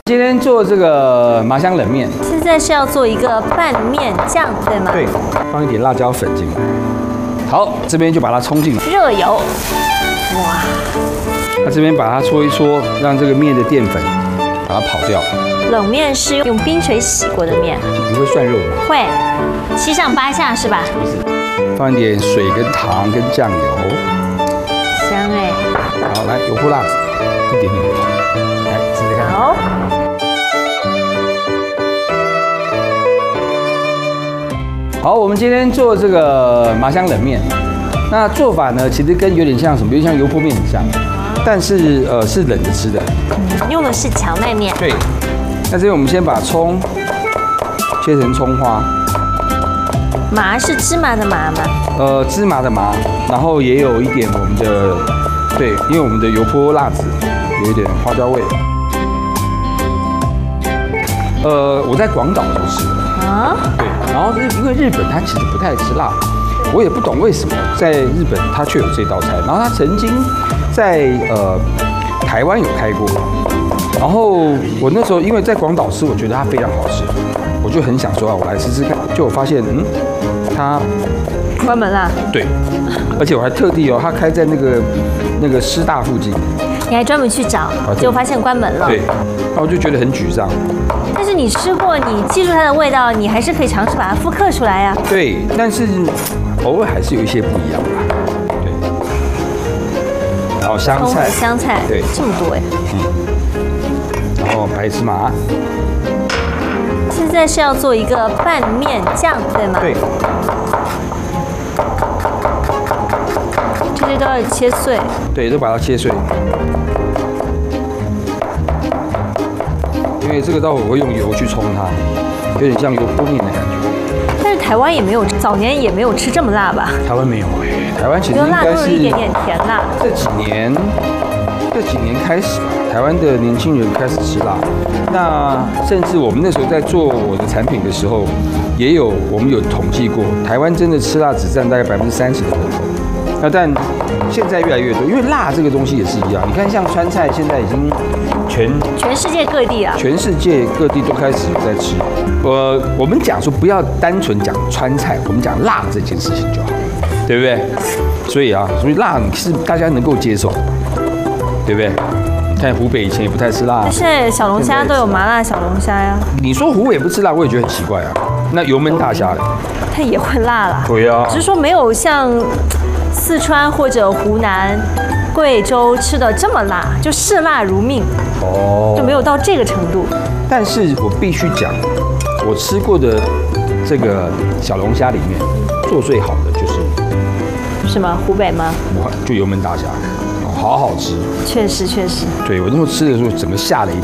今天做这个麻香冷面， 现在是要做一个拌面酱，对吗？ 对，放一点辣椒粉进来。好，这边就把它冲进来。 热油，哇！ 那这边把它搓一搓，让这个面的淀粉把它跑掉。 冷面是用冰水洗过的面。 你会涮肉吗？ 会，7上8下是吧？ 不是，放一点水跟糖跟酱油。 香哎。 好，来油泼辣子，一点点。来试试看。 好。 好，我们今天做这个麻香冷面，那做法呢，其实跟有点像什么，有点像油泼面很像，但是是冷着吃的。 用的是荞麦面。 对。那这边我们先把葱切成葱花。 麻是芝麻的麻吗？ 芝麻的麻，然后也有一点我们的，对，因为我们的油泼辣子有一点花椒味。我在广岛就吃了。啊？对，然后因为日本它其实不太吃辣，我也不懂为什么在日本它却有这道菜。然后它曾经在台湾有开过，然后我那时候因为在广岛吃，我觉得它非常好吃，我就很想说啊，我来吃吃看。就我发现，它关门啦。 对，而且我还特地它开在那个师大附近。 你还专门去找，结果发现关门了。 对，那我就觉得很沮丧。 但是你吃过，你记住它的味道，你还是可以尝试把它复刻出来呀。 对，但是偶尔还是有一些不一样啦。对。然后香菜。 香菜。 对， 这么多哎。 然后白芝麻。 现在是要做一个拌面酱，对吗？ 对。 这些都要切碎。 对，都把它切碎。因为这个待会我会用油去冲它，有点像油泼面的感觉。 但是台湾也没有，早年也没有吃这么辣吧？ 台湾没有哎，台湾其实应该是一点点甜辣。 这几年开始吧，台湾的年轻人开始吃辣。那甚至我们那时候在做我的产品的时候，我们有统计过，台湾真的吃辣只占大概30%的人口。那但现在越来越多，因为辣这个东西也是一样。你看，像川菜现在已经全世界各地啊， 全世界各地都开始有在吃。我们讲说不要单纯讲川菜，我们讲辣这件事情就好，对不对？所以辣是大家能够接受的，对不对？你看湖北以前也不太吃辣， 现在小龙虾都有麻辣小龙虾呀。 你说湖北不吃辣，我也觉得很奇怪啊。那油焖大虾呢？ 它也会辣啦。 对啊， 只是说没有像四川或者湖南、贵州吃的这么辣，就嗜辣如命。就没有到这个程度。 但是我必须讲，我吃过的这个小龙虾里面做最好的就是吗？湖北吗？ 就油焖大虾，好好吃。 确实。 对，我那时候吃的时候，整个吓了一跳。